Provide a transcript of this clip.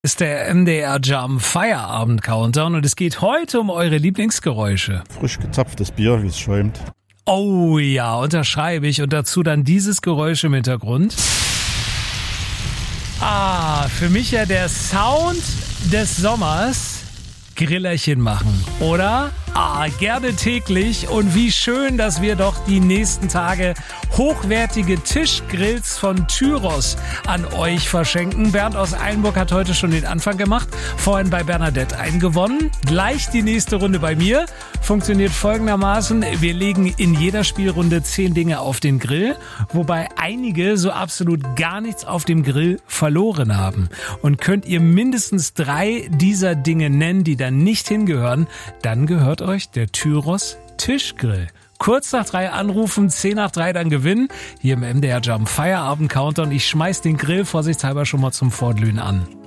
Ist der MDR Jam Feierabend Countdown und es geht heute um eure Lieblingsgeräusche. Frisch gezapftes Bier, wie es schäumt. Oh ja, unterschreibe ich und dazu dann dieses Geräusch im Hintergrund. Für mich ja der Sound des Sommers. Grillerchen machen, oder? Gerne täglich und wie schön, dass wir doch die nächsten Tage hochwertige Tischgrills von Tyros an euch verschenken. Bernd aus Eilenburg hat heute schon den Anfang gemacht, vorhin bei Bernadette eingewonnen. Gleich die nächste Runde bei mir. Funktioniert folgendermaßen, wir legen in jeder Spielrunde 10 Dinge auf den Grill, wobei einige so absolut gar nichts auf dem Grill verloren haben. Und könnt ihr mindestens 3 dieser Dinge nennen, die da nicht hingehören, dann gehört euch der Tyros Tischgrill. Kurz nach 3 anrufen, 10 nach 3 dann gewinnen. Hier im MDR Jam Feierabend Countdown. Ich schmeiß den Grill vorsichtshalber schon mal zum Vorglühen an.